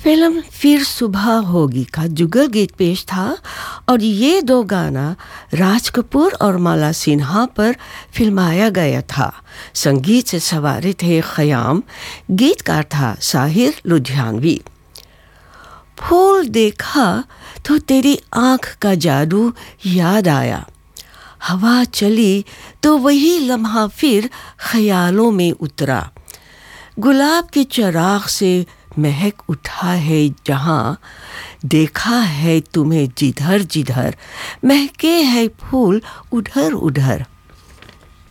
Film फिर सुबह होगी का जुगल गीत पेश था और ये दो गाना राज कपूर और माला सिन्हा पर फिल्माया गया था। संगीत से सवारे थे खयाम, गीतकार था साहिर लुधियानवी। फूल देखा तो तेरी आँख का जादू याद आया, हवा चली तो वही लम्हा फिर ख्यालों में उतरा। गुलाब के चिराग से महक उठा है जहाँ, देखा है तुम्हें जिधर जिधर, महके है फूल उधर उधर।